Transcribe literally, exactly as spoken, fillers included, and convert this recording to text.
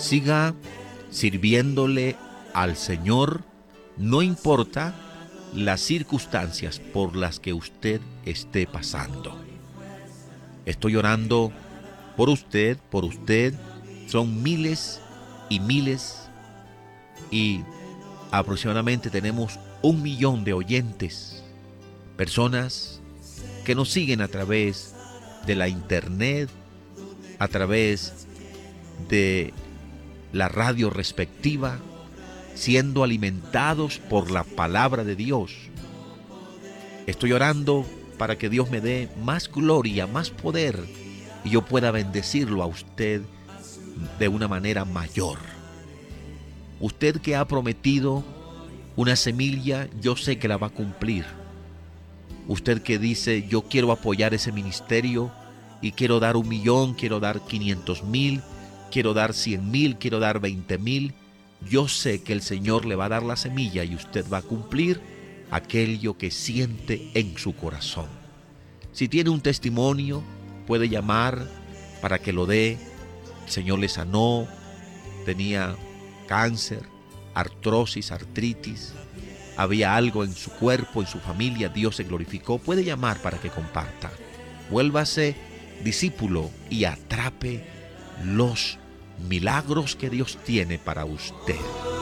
Siga sirviéndole al Señor, no importa las circunstancias por las que usted esté pasando. Estoy orando por usted, por usted. Son miles y miles y aproximadamente tenemos un millón de oyentes, personas que nos siguen a través de la internet, a través de la radio respectiva, siendo alimentados por la palabra de Dios. Estoy orando para que Dios me dé más gloria, más poder, y yo pueda bendecirlo a usted de una manera mayor. Usted que ha prometido una semilla, yo sé que la va a cumplir. Usted que dice, yo quiero apoyar ese ministerio y quiero dar un millón, quiero dar quinientos mil, quiero dar cien mil, quiero dar veinte mil. Yo sé que el Señor le va a dar la semilla y usted va a cumplir aquello que siente en su corazón. Si tiene un testimonio, puede llamar para que lo dé. El Señor le sanó, tenía cáncer, artrosis, artritis, había algo en su cuerpo, en su familia, Dios se glorificó. Puede llamar para que comparta. Vuélvase discípulo y atrape los milagros que Dios tiene para usted.